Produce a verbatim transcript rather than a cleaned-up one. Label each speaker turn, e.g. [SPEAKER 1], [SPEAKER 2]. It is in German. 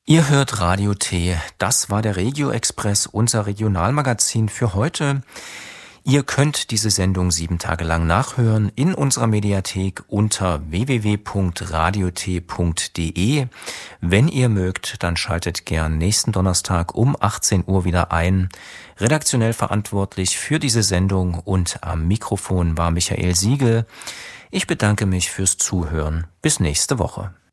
[SPEAKER 1] Ihr hört Radio T. Das war der Regio Express, unser Regionalmagazin für heute. Ihr könnt diese Sendung sieben Tage lang nachhören in unserer Mediathek unter w w w punkt radio t punkt d e. Wenn ihr mögt, dann schaltet gern nächsten Donnerstag um achtzehn Uhr wieder ein. Redaktionell verantwortlich für diese Sendung und am Mikrofon war Michael Siegel. Ich bedanke mich fürs Zuhören. Bis nächste Woche.